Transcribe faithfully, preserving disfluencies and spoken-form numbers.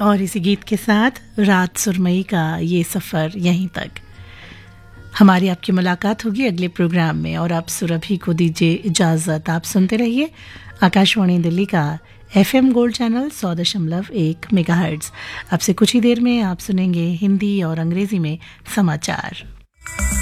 और इसी गीत के साथ रात सुरमई का ये सफ़र यहीं तक। हमारी आपकी मुलाकात होगी अगले प्रोग्राम में और आप सुरभि को दीजिए इजाज़त। आप सुनते रहिए आकाशवाणी दिल्ली का एफएम गोल्ड चैनल सौ दशमलव एक मेगाहर्ट्ज़। अब से कुछ ही देर में आप सुनेंगे हिंदी और अंग्रेज़ी में समाचार।